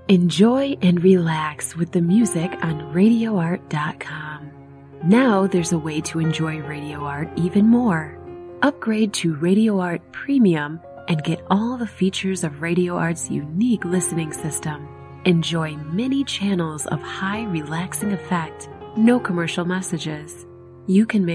Enjoy and relax with the music on RadioArt.com. Now there's a way to enjoy Radio Art even more. Upgrade to Radio Art Premium and get all the features of Radio Art's unique listening system. Enjoy many channels of high relaxing effect, no commercial messages. You can make